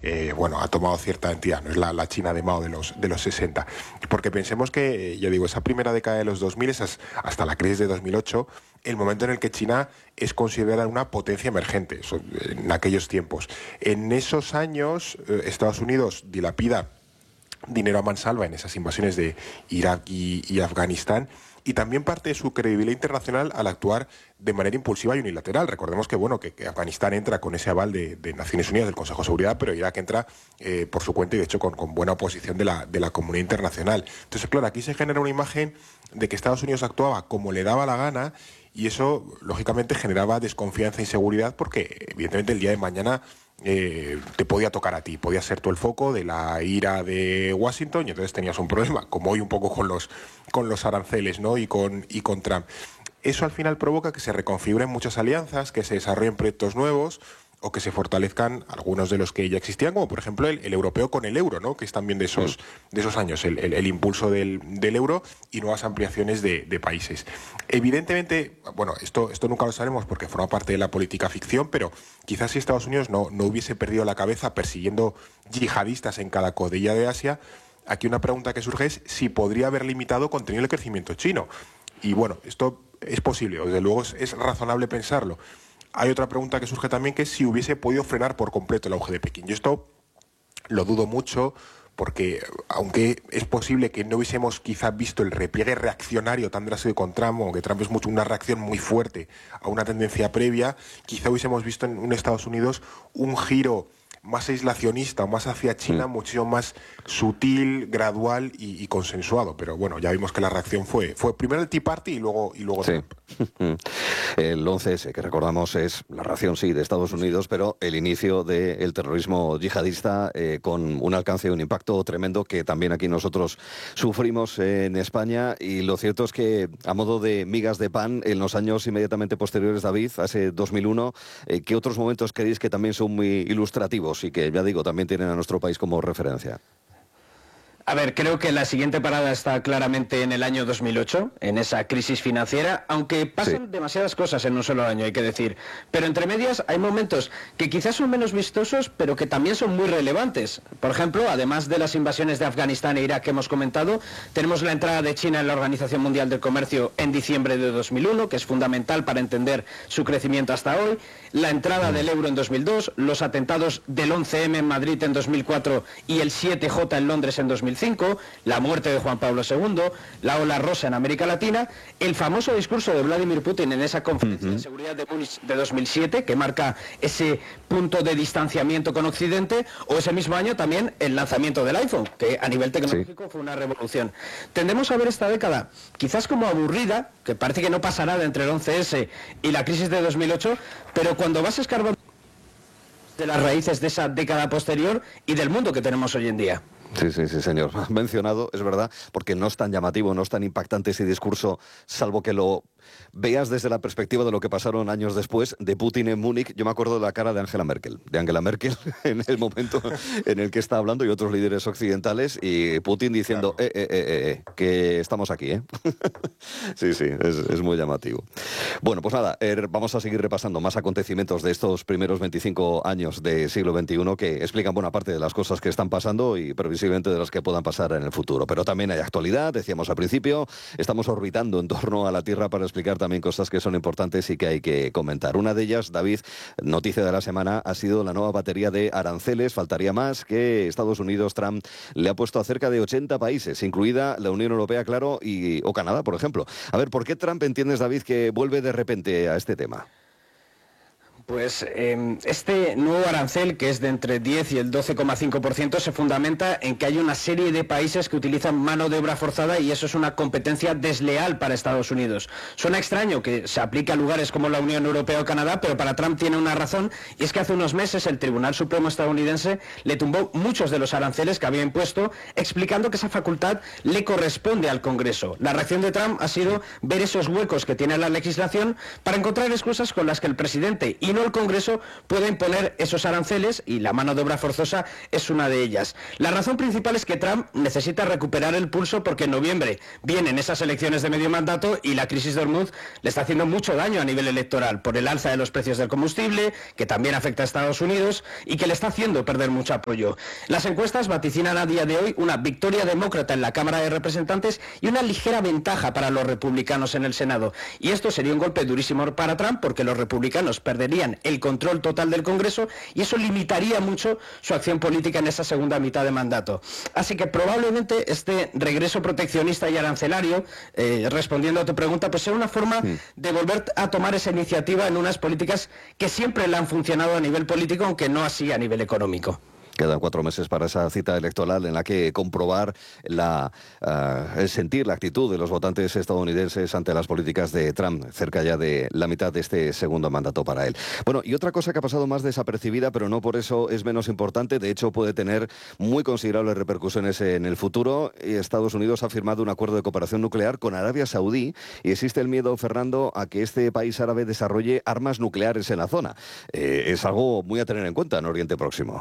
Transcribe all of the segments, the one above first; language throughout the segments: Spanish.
bueno, ha tomado cierta entidad, no es la China de Mao de los 60. Porque pensemos que, ya digo, esa primera década de los 2000, hasta la crisis de 2008, el momento en el que China es considerada una potencia emergente, en aquellos tiempos. En esos años, Estados Unidos dilapida dinero a mansalva en esas invasiones de Irak y Afganistán, y también parte de su credibilidad internacional al actuar de manera impulsiva y unilateral. Recordemos que que Afganistán entra con ese aval de Naciones Unidas, del Consejo de Seguridad, pero Irak entra por su cuenta y de hecho con buena oposición de la comunidad internacional. Entonces, claro, aquí se genera una imagen de que Estados Unidos actuaba como le daba la gana, y eso, lógicamente, generaba desconfianza e inseguridad porque, evidentemente, el día de mañana te podía tocar a ti, podías ser tú el foco de la ira de Washington, y entonces tenías un problema, como hoy un poco con los aranceles, ¿no? y con Trump. Eso al final provoca que se reconfiguren muchas alianzas, que se desarrollen proyectos nuevos o que se fortalezcan algunos de los que ya existían, como por ejemplo el europeo con el euro, ¿no? Que es también de esos años, el impulso del euro y nuevas ampliaciones de países. Evidentemente, bueno, esto nunca lo sabemos porque forma parte de la política ficción, pero quizás si Estados Unidos no hubiese perdido la cabeza persiguiendo yihadistas en cada codilla de Asia, aquí una pregunta que surge es si podría haber limitado contenido el crecimiento chino. Y bueno, esto es posible, desde luego es razonable pensarlo. Hay otra pregunta que surge también, que es si hubiese podido frenar por completo el auge de Pekín. Yo esto lo dudo mucho, porque aunque es posible que no hubiésemos quizá visto el repliegue reaccionario tan drástico con Trump, o que Trump es una reacción muy fuerte a una tendencia previa, quizá hubiésemos visto en un Estados Unidos un giro más aislacionista o más hacia China, muchísimo más sutil, gradual y consensuado. Pero bueno, ya vimos que la reacción fue primero el Tea Party y luego sí. Trump. El 11S, que recordamos es la reacción, sí, de Estados Unidos, pero el inicio del terrorismo yihadista con un alcance y un impacto tremendo que también aquí nosotros sufrimos en España. Y lo cierto es que, a modo de migas de pan, en los años inmediatamente posteriores, David, a ese 2001, ¿qué otros momentos creéis que también son muy ilustrativos y que, ya digo, también tienen a nuestro país como referencia? A ver, creo que la siguiente parada está claramente en el año 2008, en esa crisis financiera, aunque pasan demasiadas cosas en un solo año, hay que decir. Pero entre medias hay momentos que quizás son menos vistosos, pero que también son muy relevantes. Por ejemplo, además de las invasiones de Afganistán e Irak que hemos comentado, tenemos la entrada de China en la Organización Mundial del Comercio en diciembre de 2001, que es fundamental para entender su crecimiento hasta hoy, la entrada del euro en 2002, los atentados del 11M en Madrid en 2004 y el 7J en Londres en 2005, la muerte de Juan Pablo II, la ola rosa en América Latina, el famoso discurso de Vladimir Putin en esa conferencia de seguridad de Múnich de 2007, que marca ese punto de distanciamiento con Occidente, o ese mismo año también el lanzamiento del iPhone, que a nivel tecnológico fue una revolución. Tendemos a ver esta década quizás como aburrida, que parece que no pasa nada entre el 11S y la crisis de 2008, pero cuando vas escarbando de las raíces de esa década posterior y del mundo que tenemos hoy en día. Sí, señor. Has mencionado, es verdad, porque no es tan llamativo, no es tan impactante ese discurso, salvo que lo veas desde la perspectiva de lo que pasaron años después de Putin en Múnich. Yo me acuerdo de la cara de Angela Merkel en el momento en el que está hablando, y otros líderes occidentales, y Putin diciendo, que estamos aquí, ¿eh? Sí, es muy llamativo. Bueno, pues nada, vamos a seguir repasando más acontecimientos de estos primeros 25 años del siglo XXI que explican buena parte de las cosas que están pasando y previsiblemente de las que puedan pasar en el futuro. Pero también hay actualidad, decíamos al principio, estamos orbitando en torno a la Tierra para explicar también cosas que son importantes y que hay que comentar. Una de ellas, David, noticia de la semana, ha sido la nueva batería de aranceles. Faltaría más, que Estados Unidos, Trump, le ha puesto a cerca de 80 países, incluida la Unión Europea, claro, o Canadá, por ejemplo. A ver, ¿por qué Trump entiendes, David, que vuelve de repente a este tema? Pues este nuevo arancel, que es de entre 10 y el 12,5%, se fundamenta en que hay una serie de países que utilizan mano de obra forzada y eso es una competencia desleal para Estados Unidos. Suena extraño que se aplique a lugares como la Unión Europea o Canadá, pero para Trump tiene una razón, y es que hace unos meses el Tribunal Supremo estadounidense le tumbó muchos de los aranceles que había impuesto, explicando que esa facultad le corresponde al Congreso. La reacción de Trump ha sido ver esos huecos que tiene la legislación para encontrar excusas con las que el presidente no el Congreso pueda imponer esos aranceles, y la mano de obra forzosa es una de ellas. La razón principal es que Trump necesita recuperar el pulso porque en noviembre vienen esas elecciones de medio mandato y la crisis de Hormuz le está haciendo mucho daño a nivel electoral por el alza de los precios del combustible, que también afecta a Estados Unidos y que le está haciendo perder mucho apoyo. Las encuestas vaticinan a día de hoy una victoria demócrata en la Cámara de Representantes y una ligera ventaja para los republicanos en el Senado. Y esto sería un golpe durísimo para Trump porque los republicanos perderían el control total del Congreso y eso limitaría mucho su acción política en esa segunda mitad de mandato. Así que probablemente este regreso proteccionista y arancelario, respondiendo a tu pregunta, pues será una forma de volver a tomar esa iniciativa en unas políticas que siempre le han funcionado a nivel político, aunque no así a nivel económico. Quedan 4 meses para esa cita electoral en la que comprobar el sentir, la actitud de los votantes estadounidenses ante las políticas de Trump, cerca ya de la mitad de este segundo mandato para él. Bueno, y otra cosa que ha pasado más desapercibida, pero no por eso es menos importante, de hecho puede tener muy considerables repercusiones en el futuro. Estados Unidos ha firmado un acuerdo de cooperación nuclear con Arabia Saudí y existe el miedo, Fernando, a que este país árabe desarrolle armas nucleares en la zona. Es algo muy a tener en cuenta en Oriente Próximo.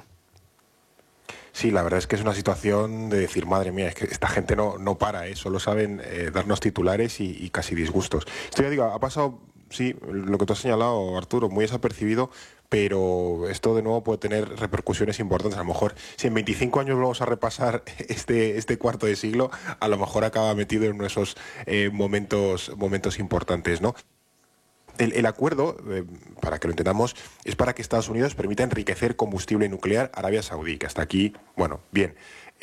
Sí, la verdad es que es una situación de decir, madre mía, es que esta gente no para, solo saben darnos titulares y casi disgustos. Esto ya digo, ha pasado, sí, lo que tú has señalado, Arturo, muy desapercibido, pero esto de nuevo puede tener repercusiones importantes. A lo mejor, si en 25 años vamos a repasar este cuarto de siglo, a lo mejor acaba metido en uno de esos momentos importantes, ¿no? El acuerdo, para que lo entendamos, es para que Estados Unidos permita enriquecer combustible nuclear a Arabia Saudí, que hasta aquí, bueno, bien.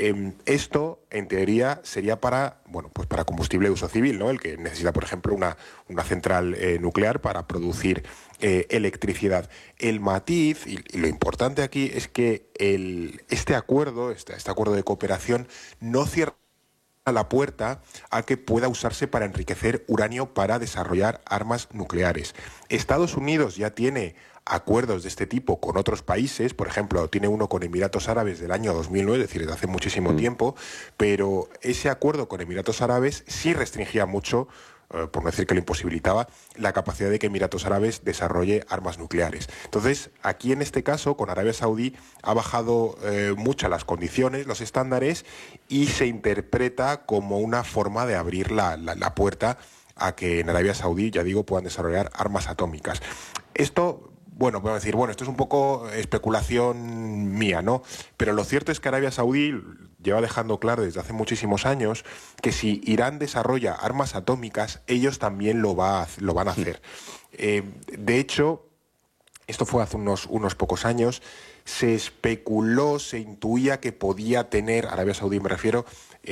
Esto, en teoría, sería para combustible de uso civil, ¿no? El que necesita, por ejemplo, una central nuclear para producir electricidad. El matiz, y lo importante aquí, es que este acuerdo de cooperación no cierra la puerta a que pueda usarse para enriquecer uranio para desarrollar armas nucleares. Estados Unidos ya tiene acuerdos de este tipo con otros países, por ejemplo, tiene uno con Emiratos Árabes del año 2009, es decir, desde hace muchísimo tiempo, pero ese acuerdo con Emiratos Árabes sí restringía mucho, por no decir que lo imposibilitaba, la capacidad de que Emiratos Árabes desarrolle armas nucleares. Entonces, aquí en este caso, con Arabia Saudí, ha bajado mucho las condiciones, los estándares, y se interpreta como una forma de abrir la puerta a que en Arabia Saudí, ya digo, puedan desarrollar armas atómicas. Esto... Bueno, podemos decir, esto es un poco especulación mía, ¿no? Pero lo cierto es que Arabia Saudí lleva dejando claro desde hace muchísimos años que si Irán desarrolla armas atómicas, ellos también lo van a hacer. De hecho, esto fue hace unos pocos años, se especuló, se intuía que podía tener, Arabia Saudí me refiero,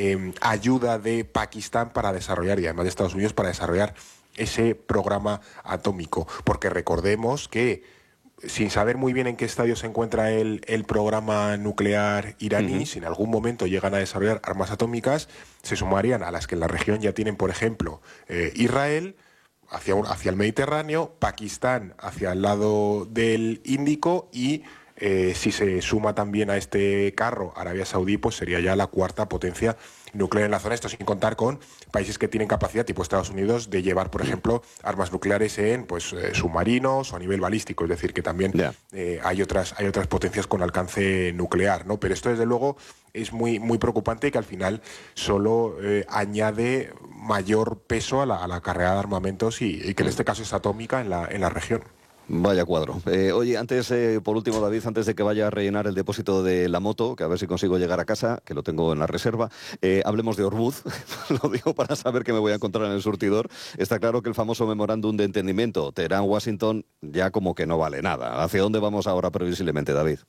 ayuda de Pakistán para desarrollar, y además de Estados Unidos, para desarrollar ese programa atómico. Porque recordemos que, sin saber muy bien en qué estadio se encuentra el programa nuclear iraní, si en algún momento llegan a desarrollar armas atómicas, se sumarían a las que en la región ya tienen, por ejemplo, Israel, hacia el Mediterráneo, Pakistán hacia el lado del Índico y... si se suma también a este carro Arabia Saudí, pues sería ya la cuarta potencia nuclear en la zona, esto sin contar con países que tienen capacidad, tipo Estados Unidos, de llevar, por ejemplo, armas nucleares en submarinos o a nivel balístico, es decir, que también hay otras potencias con alcance nuclear, ¿no? Pero esto, desde luego, es muy, muy preocupante, que al final solo añade mayor peso a la carrera de armamentos y que en este caso es atómica en la región. Vaya cuadro. Oye, antes, por último, David, antes de que vaya a rellenar el depósito de la moto, que a ver si consigo llegar a casa, que lo tengo en la reserva, hablemos de Hormuz. Lo digo para saber qué me voy a encontrar en el surtidor. Está claro que el famoso memorándum de entendimiento Teherán-Washington ya como que no vale nada. ¿Hacia dónde vamos ahora previsiblemente, David?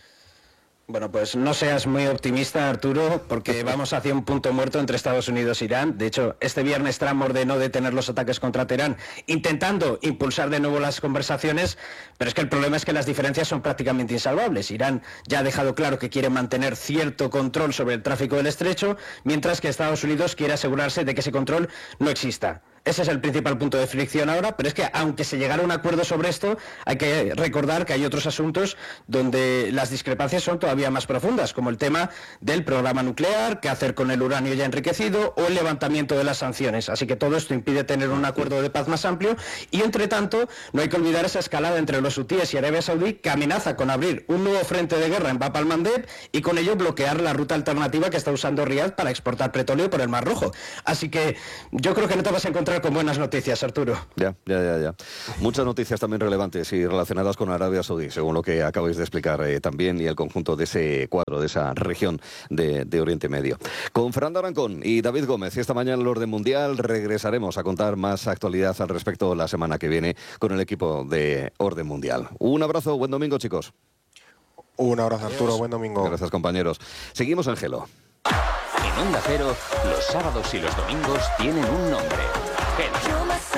Bueno, pues no seas muy optimista, Arturo, porque vamos hacia un punto muerto entre Estados Unidos e Irán. De hecho, este viernes Trump ordenó detener los ataques contra Teherán, intentando impulsar de nuevo las conversaciones, pero es que el problema es que las diferencias son prácticamente insalvables. Irán ya ha dejado claro que quiere mantener cierto control sobre el tráfico del estrecho, mientras que Estados Unidos quiere asegurarse de que ese control no exista. Ese es el principal punto de fricción ahora, pero es que aunque se llegara a un acuerdo sobre esto, hay que recordar que hay otros asuntos donde las discrepancias son todavía más profundas, como el tema del programa nuclear, qué hacer con el uranio ya enriquecido o el levantamiento de las sanciones. Así que todo esto impide tener un acuerdo de paz más amplio y, entre tanto, no hay que olvidar esa escalada entre los hutíes y Arabia Saudí, que amenaza con abrir un nuevo frente de guerra en Bab al-Mandeb y con ello bloquear la ruta alternativa que está usando Riad para exportar petróleo por el Mar Rojo. Así que yo creo que no te vas a encontrar con buenas noticias, Arturo. Ya. Muchas noticias también relevantes y relacionadas con Arabia Saudí, según lo que acabáis de explicar también, y el conjunto de ese cuadro, de esa región de Oriente Medio. Con Fernando Arancón y David Gómez, esta mañana en el Orden Mundial regresaremos a contar más actualidad al respecto la semana que viene con el equipo de Orden Mundial. Un abrazo, buen domingo, chicos. Un abrazo, Arturo, buen domingo. Gracias, compañeros. Seguimos en Gelo. En Onda Cero, los sábados y los domingos tienen un nombre. Gelo.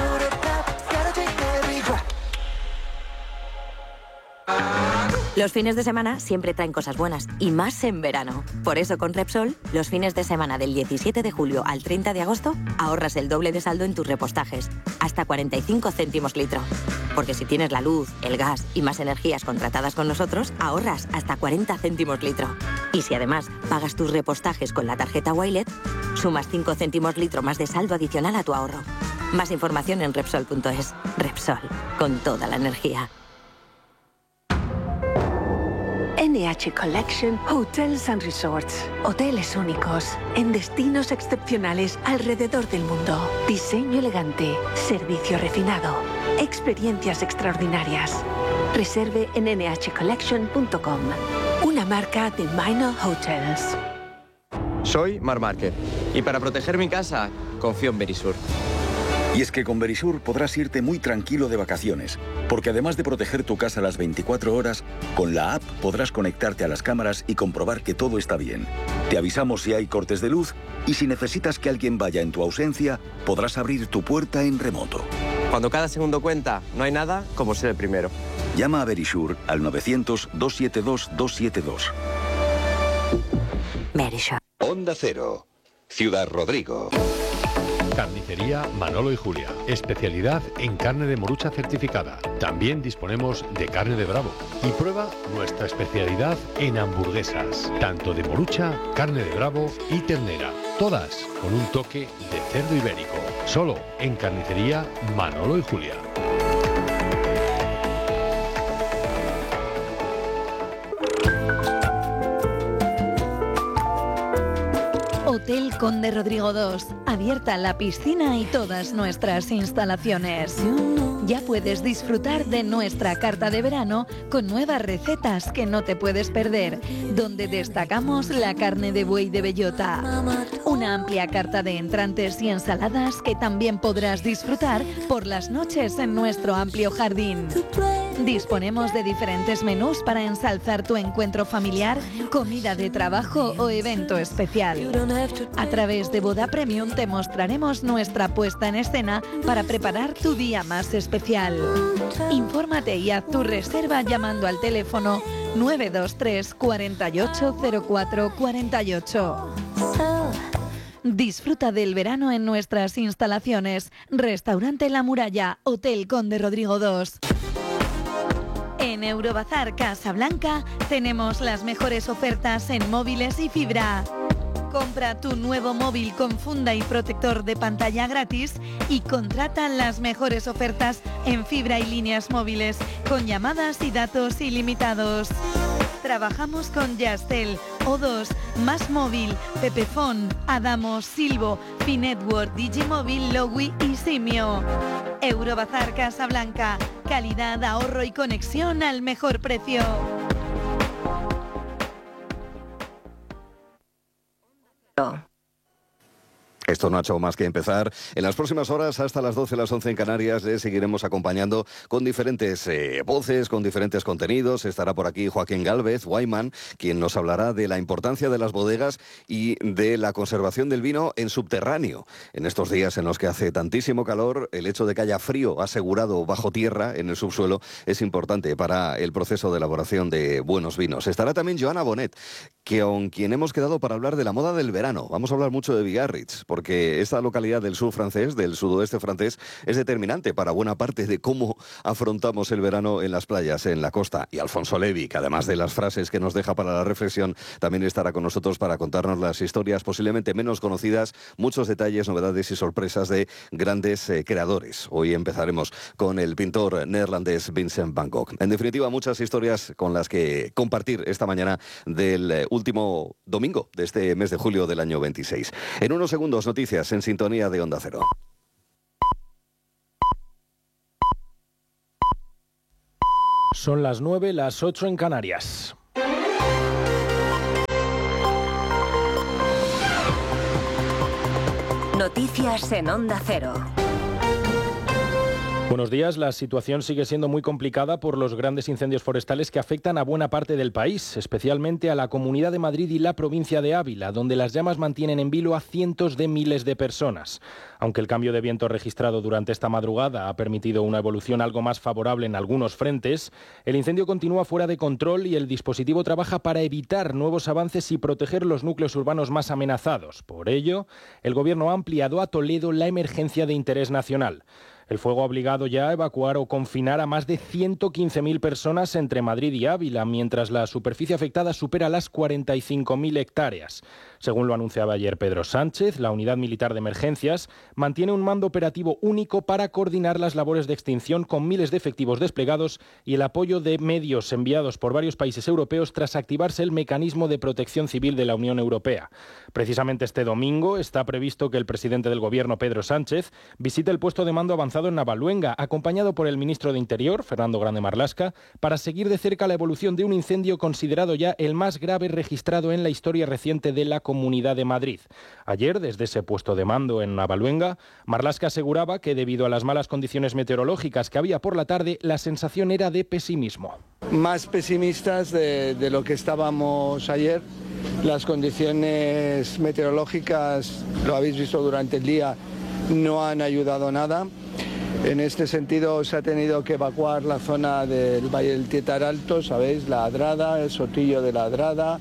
Los fines de semana siempre traen cosas buenas, y más en verano. Por eso con Repsol, los fines de semana del 17 de julio al 30 de agosto, ahorras el doble de saldo en tus repostajes, hasta 45 céntimos litro. Porque si tienes la luz, el gas y más energías contratadas con nosotros, ahorras hasta 40 céntimos litro. Y si además pagas tus repostajes con la tarjeta Wilet, sumas 5 céntimos litro más de saldo adicional a tu ahorro. Más información en Repsol.es. Repsol, con toda la energía. NH Collection Hotels and Resorts. Hoteles únicos, en destinos excepcionales alrededor del mundo. Diseño elegante, servicio refinado, experiencias extraordinarias. Reserve en nhcollection.com. Una marca de Minor Hotels. Soy Marc Márquez y para proteger mi casa confío en Verisur. Y es que con Verisur podrás irte muy tranquilo de vacaciones, porque además de proteger tu casa las 24 horas, con la app podrás conectarte a las cámaras y comprobar que todo está bien. Te avisamos si hay cortes de luz y si necesitas que alguien vaya en tu ausencia, podrás abrir tu puerta en remoto. Cuando cada segundo cuenta, no hay nada como ser el primero. Llama a Verisur al 900-272-272. Verisur. Onda Cero, Ciudad Rodrigo. Carnicería Manolo y Julia. Especialidad en carne de morucha certificada. También disponemos de carne de bravo. Y prueba nuestra especialidad en hamburguesas. Tanto de morucha, carne de bravo y ternera. Todas con un toque de cerdo ibérico. Solo en Carnicería Manolo y Julia. Hotel Conde Rodrigo II, abierta la piscina y todas nuestras instalaciones. Ya puedes disfrutar de nuestra carta de verano con nuevas recetas que no te puedes perder, donde destacamos la carne de buey de bellota. Una amplia carta de entrantes y ensaladas que también podrás disfrutar por las noches en nuestro amplio jardín. Disponemos de diferentes menús para ensalzar tu encuentro familiar, comida de trabajo o evento especial. A través de Boda Premium te mostraremos nuestra puesta en escena para preparar tu día más especial. Infórmate y haz tu reserva llamando al teléfono 923 48 04 48. Disfruta del verano en nuestras instalaciones. Restaurante La Muralla, Hotel Conde Rodrigo II. En Eurobazar Casablanca tenemos las mejores ofertas en móviles y fibra. Compra tu nuevo móvil con funda y protector de pantalla gratis y contrata las mejores ofertas en fibra y líneas móviles con llamadas y datos ilimitados. Trabajamos con Yastel, O2, Más Móvil, Pepefon, Adamo, Silvo, Finetwork, Digimóvil, Lowi y Simio. Eurobazar Casablanca, calidad, ahorro y conexión al mejor precio. Esto no ha hecho más que empezar. En las próximas horas, hasta las 12, las 11 en Canarias, les seguiremos acompañando con diferentes voces, con diferentes contenidos. Estará por aquí Joaquín Gálvez, Wyman, quien nos hablará de la importancia de las bodegas y de la conservación del vino en subterráneo. En estos días en los que hace tantísimo calor, el hecho de que haya frío asegurado bajo tierra, en el subsuelo, es importante para el proceso de elaboración de buenos vinos. Estará también Joana Bonet, que con quien hemos quedado para hablar de la moda del verano. Vamos a hablar mucho de Biarritz, porque esta localidad del sur francés, del sudoeste francés, es determinante para buena parte de cómo afrontamos el verano en las playas, en la costa. Y Alfonso Levi, que además de las frases que nos deja para la reflexión, también estará con nosotros para contarnos las historias posiblemente menos conocidas, muchos detalles, novedades y sorpresas de grandes creadores. Hoy empezaremos con el pintor neerlandés Vincent van Gogh. En definitiva, muchas historias con las que compartir esta mañana del último domingo de este mes de julio del año 26. En unos segundos, noticias en sintonía de Onda Cero. Son las 9, las 8 en Canarias. Noticias en Onda Cero. Buenos días. La situación sigue siendo muy complicada por los grandes incendios forestales que afectan a buena parte del país, especialmente a la Comunidad de Madrid y la provincia de Ávila, donde las llamas mantienen en vilo a cientos de miles de personas. Aunque el cambio de viento registrado durante esta madrugada ha permitido una evolución algo más favorable en algunos frentes, el incendio continúa fuera de control y el dispositivo trabaja para evitar nuevos avances y proteger los núcleos urbanos más amenazados. Por ello, el Gobierno ha ampliado a Toledo la emergencia de interés nacional. El fuego ha obligado ya a evacuar o confinar a más de 115.000 personas entre Madrid y Ávila, mientras la superficie afectada supera las 45.000 hectáreas. Según lo anunciaba ayer Pedro Sánchez, la Unidad Militar de Emergencias mantiene un mando operativo único para coordinar las labores de extinción con miles de efectivos desplegados y el apoyo de medios enviados por varios países europeos tras activarse el mecanismo de protección civil de la Unión Europea. Precisamente este domingo está previsto que el presidente del Gobierno, Pedro Sánchez, visite el puesto de mando avanzado en Navaluenga, acompañado por el ministro de Interior, Fernando Grande Marlaska, para seguir de cerca la evolución de un incendio considerado ya el más grave registrado en la historia reciente de la Comunidad de Madrid. Ayer, desde ese puesto de mando en Navaluenga, Marlaska aseguraba que debido a las malas condiciones meteorológicas que había por la tarde, la sensación era de pesimismo. Más pesimistas de lo que estábamos ayer. Las condiciones meteorológicas, lo habéis visto durante el día, no han ayudado nada. En este sentido se ha tenido que evacuar la zona del Valle del Tietar Alto, ¿sabéis? La Adrada, el Sotillo de la Adrada,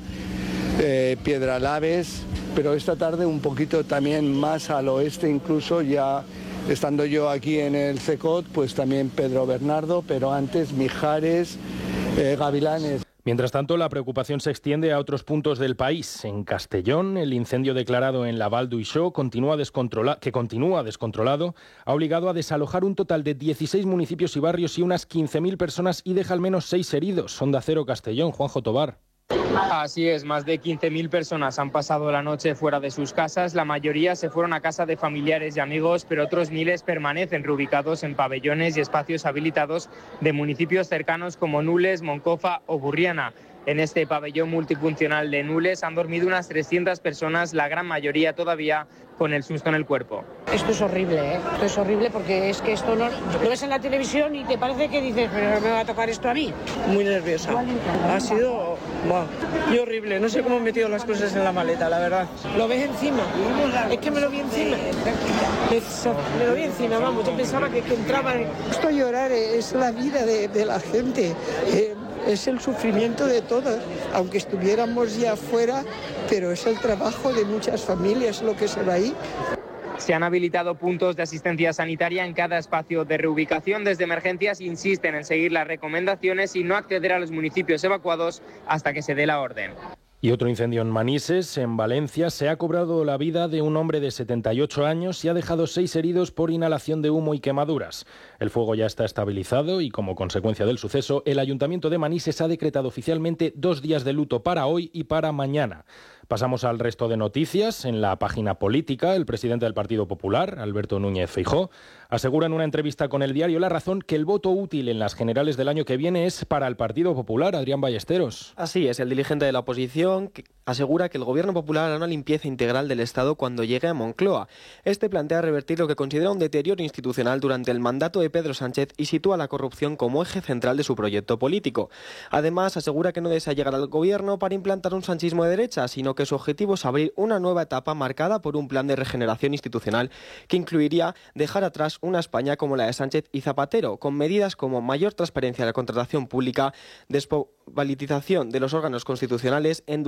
Piedralaves, pero esta tarde un poquito también más al oeste, incluso ya estando yo aquí en el CECOT, pues también Pedro Bernardo, pero antes Mijares, Gavilanes. Mientras tanto, la preocupación se extiende a otros puntos del país. En Castellón, el incendio declarado en la Val d'Uixó, que continúa descontrolado, ha obligado a desalojar un total de 16 municipios y barrios y unas 15.000 personas y deja al menos 6 heridos. Onda Cero Castellón, Juanjo Tobar. Así es, más de 15.000 personas han pasado la noche fuera de sus casas. La mayoría se fueron a casa de familiares y amigos, pero otros miles permanecen reubicados en pabellones y espacios habilitados de municipios cercanos como Nules, Moncofa o Burriana. En este pabellón multifuncional de Nules han dormido unas 300 personas, la gran mayoría todavía con el susto en el cuerpo. Esto es horrible, ¿eh? Esto es horrible porque es que esto no lo ves en la televisión y te parece que dices, pero me va a tocar esto a mí. Muy nerviosa. Ha sido y horrible. No sé cómo he metido las cosas en la maleta, la verdad. Lo ves encima. Es que me lo vi encima. Me lo vi encima, vamos. Yo pensaba que entraba. Esto llorar es la vida de la gente. Es el sufrimiento de todos, aunque estuviéramos ya afuera, pero es el trabajo de muchas familias lo que se va ahí. Se han habilitado puntos de asistencia sanitaria en cada espacio de reubicación. Desde Emergencias insisten en seguir las recomendaciones y no acceder a los municipios evacuados hasta que se dé la orden. Y otro incendio en Manises, en Valencia, se ha cobrado la vida de un hombre de 78 años y ha dejado 6 heridos por inhalación de humo y quemaduras. El fuego ya está estabilizado y, como consecuencia del suceso, el Ayuntamiento de Manises ha decretado oficialmente 2 días de luto para hoy y para mañana. Pasamos al resto de noticias. En la página política, el presidente del Partido Popular, Alberto Núñez Feijóo, asegura en una entrevista con el diario La Razón que el voto útil en las generales del año que viene es para el Partido Popular. Adrián Ballesteros. Así es, el dirigente de la oposición asegura que el Gobierno Popular hará una limpieza integral del Estado cuando llegue a Moncloa. Este plantea revertir lo que considera un deterioro institucional durante el mandato de Pedro Sánchez y sitúa la corrupción como eje central de su proyecto político. Además, asegura que no desea llegar al Gobierno para implantar un sanchismo de derecha, sino que su objetivo es abrir una nueva etapa marcada por un plan de regeneración institucional que incluiría dejar atrás una España como la de Sánchez y Zapatero, con medidas como mayor transparencia en la contratación pública, despolitización de los órganos constitucionales, endurecimiento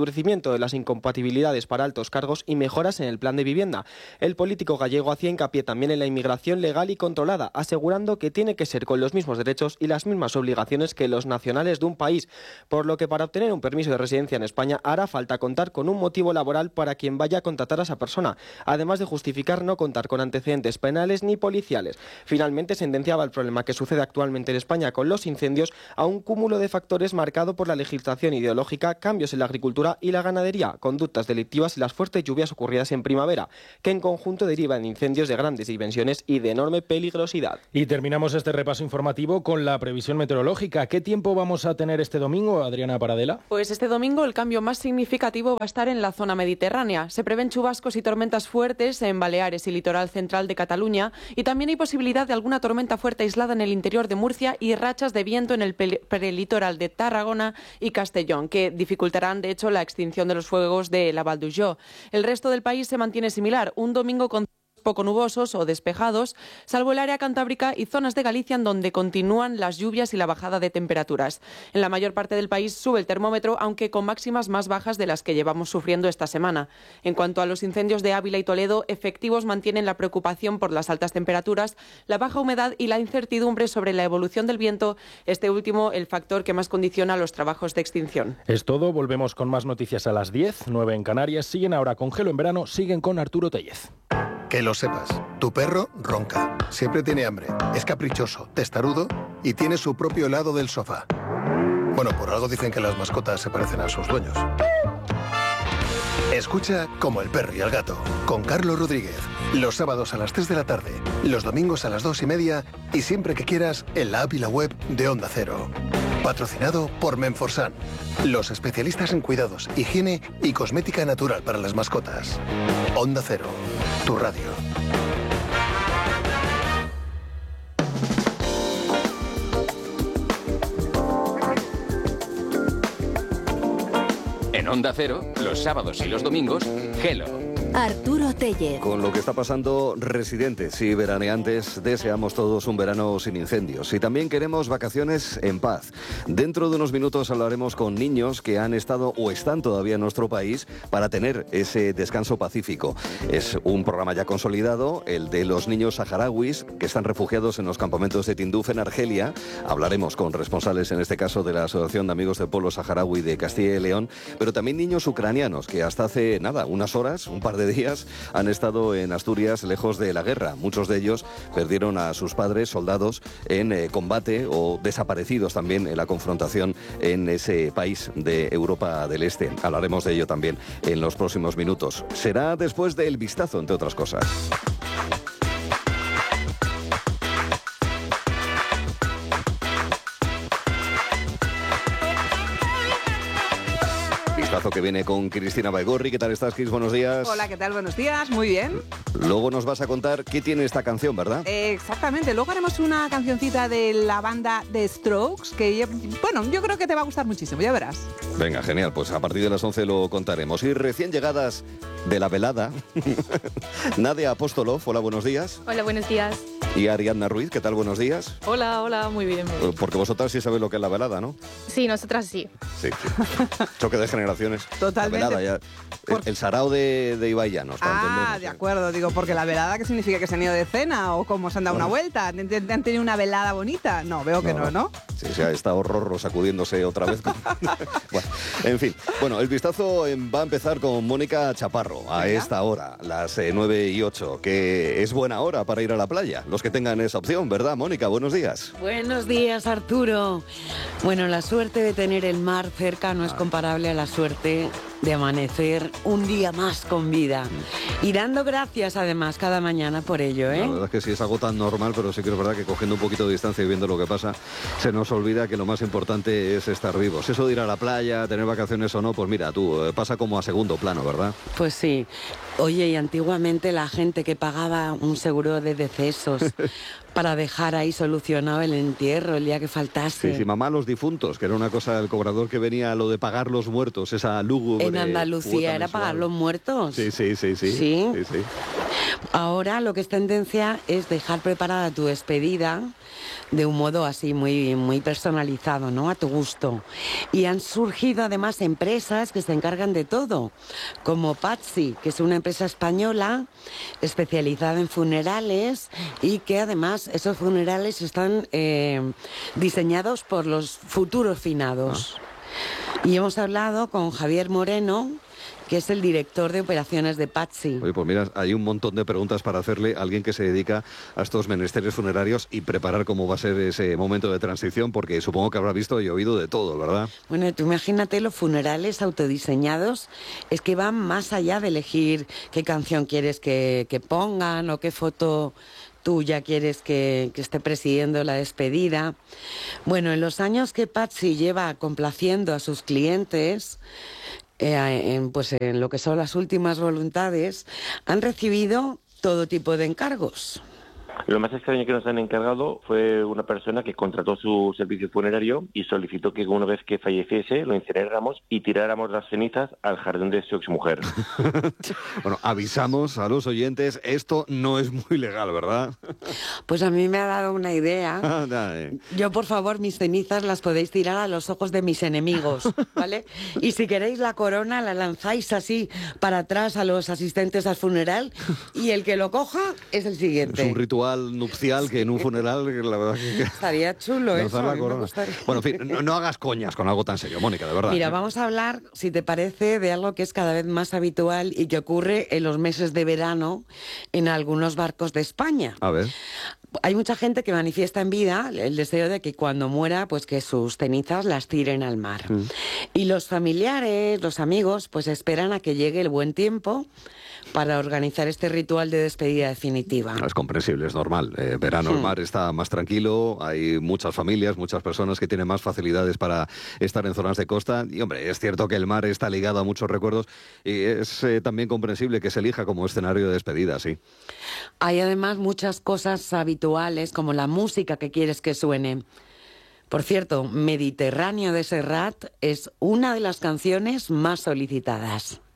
aumento de las incompatibilidades para altos cargos y mejoras en el plan de vivienda. El político gallego hacía hincapié también en la inmigración legal y controlada, asegurando que tiene que ser con los mismos derechos y las mismas obligaciones que los nacionales de un país, por lo que para obtener un permiso de residencia en España hará falta contar con un motivo laboral para quien vaya a contratar a esa persona, además de justificar no contar con antecedentes penales ni policiales. Finalmente sentenciaba el problema que sucede actualmente en España con los incendios a un cúmulo de factores marcado por la legislación ideológica, cambios en la agricultura y la ganadería, conductas delictivas y las fuertes lluvias ocurridas en primavera, que en conjunto derivan en incendios de grandes dimensiones y de enorme peligrosidad. Y terminamos este repaso informativo con la previsión meteorológica. ¿Qué tiempo vamos a tener este domingo, Adriana Paradela? Pues este domingo el cambio más significativo va a estar en la zona mediterránea. Se prevén chubascos y tormentas fuertes en Baleares y litoral central de Cataluña, y también hay posibilidad de alguna tormenta fuerte aislada en el interior de Murcia y rachas de viento en el prelitoral de Tarragona y Castellón, que dificultarán de hecho la extinción de los fuegos de la Val d'Ujó. El resto del país se mantiene similar, un domingo con poco nubosos o despejados, salvo el área cantábrica y zonas de Galicia en donde continúan las lluvias y la bajada de temperaturas. En la mayor parte del país sube el termómetro, aunque con máximas más bajas de las que llevamos sufriendo esta semana. En cuanto a los incendios de Ávila y Toledo, efectivos mantienen la preocupación por las altas temperaturas, la baja humedad y la incertidumbre sobre la evolución del viento, este último el factor que más condiciona los trabajos de extinción. Es todo, volvemos con más noticias a las 10, 9 en Canarias, siguen ahora con Gelo en verano, siguen con Arturo Tellez. Que lo sepas, tu perro ronca, siempre tiene hambre, es caprichoso, testarudo y tiene su propio helado del sofá. Bueno, por algo dicen que las mascotas se parecen a sus dueños. Escucha Como el perro y el gato, con Carlos Rodríguez, los sábados a las 3 de la tarde, los domingos a las 2:30 y siempre que quieras en la app y la web de Onda Cero. Patrocinado por Menforsan, los especialistas en cuidados, higiene y cosmética natural para las mascotas. Onda Cero, tu radio. En Onda Cero, los sábados y los domingos, Gelo. Arturo Tellez. Con lo que está pasando, residentes y veraneantes deseamos todos un verano sin incendios y también queremos vacaciones en paz. Dentro de unos minutos hablaremos con niños que han estado o están todavía en nuestro país para tener ese descanso pacífico. Es un programa ya consolidado, el de los niños saharauis que están refugiados en los campamentos de Tinduf en Argelia. Hablaremos con responsables, en este caso de la Asociación de Amigos del Pueblo Saharaui de Castilla y León, pero también niños ucranianos que hasta hace unas horas, un par de días, han estado en Asturias lejos de la guerra. Muchos de ellos perdieron a sus padres, soldados, en combate o desaparecidos también en la confrontación en ese país de Europa del Este. Hablaremos de ello también en los próximos minutos. Será después del vistazo, entre otras cosas. Que viene con Cristina Baigorri. ¿Qué tal estás, Cris? Buenos días. Hola, ¿qué tal? Buenos días, muy bien. Luego nos vas a contar qué tiene esta canción, ¿verdad? Exactamente, luego haremos una cancioncita de la banda The Strokes, que yo creo que te va a gustar muchísimo, ya verás. Venga, genial, pues a partir de las 11 lo contaremos. Y recién llegadas de la velada, Nadia Apostolov, hola, buenos días. Hola, buenos días. Y Ariadna Ruiz, ¿qué tal? Buenos días. Hola, muy bien. Porque vosotras sí sabéis lo que es la velada, ¿no? Sí, nosotras sí. Sí. Choque de generaciones. Totalmente. La velada, ya. El sarao de Ibai Llanos. De acuerdo, digo, porque la velada, ¿qué significa? ¿Que se han ido de cena o cómo se han dado una vuelta? ¿Han tenido una velada bonita? No, veo que no. Sí, está horror sacudiéndose otra vez. Bueno, en fin. Bueno, el vistazo va a empezar con Mónica Chaparro a esta hora, las 9:08, que es buena hora para ir a la playa. Los que tengan esa opción, ¿verdad, Mónica? Buenos días. Buenos días, Arturo. Bueno, la suerte de tener el mar cerca no es comparable a la suerte de amanecer un día más con vida. Y dando gracias, además, cada mañana por ello, ¿eh? La verdad es que sí es algo tan normal, pero sí que es verdad que cogiendo un poquito de distancia y viendo lo que pasa, se nos olvida que lo más importante es estar vivos. Eso de ir a la playa, tener vacaciones o no, pues mira, pasa como a segundo plano, ¿verdad? Pues sí. Oye, y antiguamente la gente que pagaba un seguro de decesos para dejar ahí solucionado el entierro el día que faltase. Sí, mamá los difuntos, que era una cosa del cobrador que venía lo de pagar los muertos, esa lúgubre. En Andalucía era pagar los muertos. Sí. Sí. Ahora lo que es tendencia es dejar preparada tu despedida de un modo así muy personalizado, ¿no? A tu gusto. Y han surgido además empresas que se encargan de todo, como Patsy, que es una empresa española especializada en funerales y que además esos funerales están diseñados por los futuros finados. Y hemos hablado con Javier Moreno, que es el director de operaciones de Patsy. Oye, pues mira, hay un montón de preguntas para hacerle a alguien que se dedica a estos menesteres funerarios y preparar cómo va a ser ese momento de transición, porque supongo que habrá visto y oído de todo, ¿verdad? Bueno, tú imagínate, los funerales autodiseñados es que van más allá de elegir qué canción quieres que pongan o qué foto tuya quieres que esté presidiendo la despedida. Bueno, en los años que Patsy lleva complaciendo a sus clientes, en lo que son las últimas voluntades, han recibido todo tipo de encargos. Lo más extraño que nos han encargado fue una persona que contrató su servicio funerario y solicitó que una vez que falleciese lo incineráramos y tiráramos las cenizas al jardín de su exmujer. Bueno, avisamos a los oyentes, esto no es muy legal, ¿verdad? Pues a mí me ha dado una idea. Yo, por favor, mis cenizas las podéis tirar a los ojos de mis enemigos, ¿vale? Y si queréis la corona la lanzáis así para atrás a los asistentes al funeral y el que lo coja es el siguiente. Es un ritual nupcial que en un funeral, la verdad que... Estaría chulo eso. La corona. Bueno, en fin, no hagas coñas con algo tan serio, Mónica, de verdad. Mira, vamos a hablar, si te parece, de algo que es cada vez más habitual y que ocurre en los meses de verano en algunos barcos de España. A ver. Hay mucha gente que manifiesta en vida el deseo de que cuando muera, pues que sus cenizas las tiren al mar. Y los familiares, los amigos, pues esperan a que llegue el buen tiempo para organizar este ritual de despedida definitiva. Es comprensible, es normal. Verano, el mar está más tranquilo, hay muchas familias, muchas personas que tienen más facilidades para estar en zonas de costa. Y, hombre, es cierto que el mar está ligado a muchos recuerdos y es también comprensible que se elija como escenario de despedida, sí. Hay además muchas cosas habituales, como la música que quieres que suene. Por cierto, Mediterráneo de Serrat es una de las canciones más solicitadas.